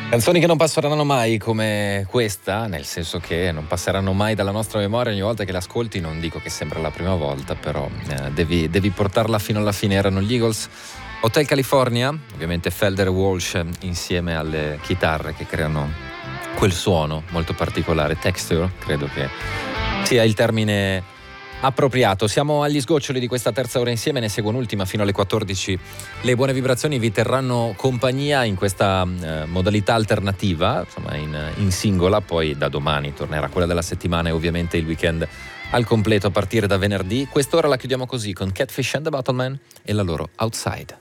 Canzoni che non passeranno mai come questa, nel senso che non passeranno mai dalla nostra memoria. Ogni volta che le ascolti, non dico che sembra la prima volta, però devi portarla fino alla fine. Erano gli Eagles, Hotel California, ovviamente Felder e Walsh insieme alle chitarre che creano quel suono molto particolare. Texture, credo che sia il termine appropriato. Siamo agli sgoccioli di questa terza ora insieme, ne segue un'ultima fino alle 14. Le buone vibrazioni vi terranno compagnia in questa modalità alternativa, insomma in singola, poi da domani tornerà quella della settimana e ovviamente il weekend al completo a partire da venerdì. Quest'ora la chiudiamo così con Catfish and the Bottlemen e la loro Outside.